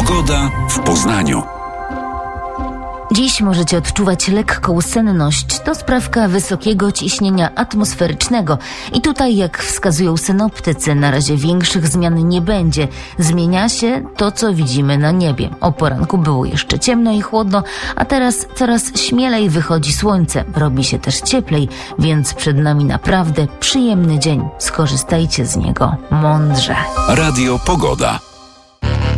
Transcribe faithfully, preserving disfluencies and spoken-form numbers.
Pogoda w Poznaniu. Dziś możecie odczuwać lekką senność. To sprawka wysokiego ciśnienia atmosferycznego. I tutaj, jak wskazują synoptycy, na razie większych zmian nie będzie. Zmienia się to, co widzimy na niebie. O poranku było jeszcze ciemno i chłodno, a teraz coraz śmielej wychodzi słońce. Robi się też cieplej, więc przed nami naprawdę przyjemny dzień. Skorzystajcie z niego mądrze. Radio Pogoda.